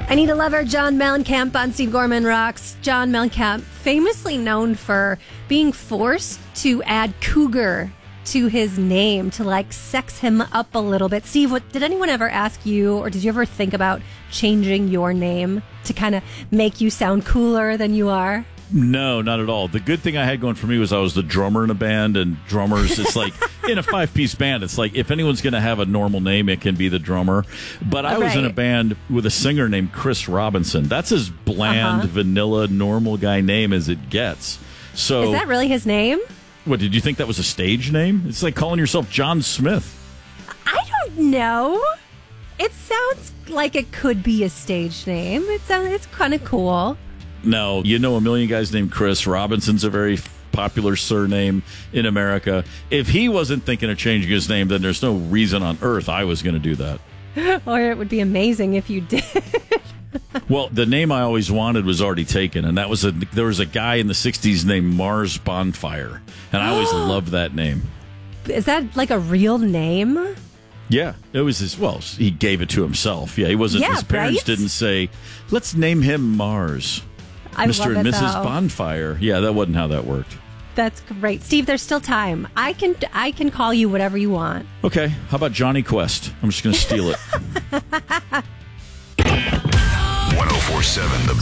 Anita Lover, John Mellencamp on Steve Gorman Rocks. John Mellencamp, famously known for being forced to add cougar to his name to like sex him up a little bit. Steve, did anyone ever ask you, or did you ever think about changing your name to kind of make you sound cooler than you are? No, not at all. The good thing I had going for me was I was the drummer in a band, and drummers, it's like in a 5-piece band, it's like if anyone's going to have a normal name, it can be the drummer. But I was in a band with a singer named Chris Robinson. That's as bland, vanilla, normal guy name as it gets. So is that really his name? What, did you think that was a stage name? It's like calling yourself John Smith. I don't know. It sounds like it could be a stage name. It's kind of cool. No, you know a million guys named Chris. Robinson's a very popular surname in America. If he wasn't thinking of changing his name, then there's no reason on earth I was going to do that. Or it would be amazing if you did. Well, the name I always wanted was already taken, and there was a guy in the 60s named Mars Bonfire, and I always loved that name. Is that like a real name? Yeah, it was he gave it to himself. Yeah, he wasn't, his parents didn't say, let's name him Mars. I Mr. and Mrs. though. Bonfire. Yeah, that wasn't how that worked. That's great. Steve, there's still time. I can call you whatever you want. Okay, how about Johnny Quest? I'm just going to steal it. 104.7 The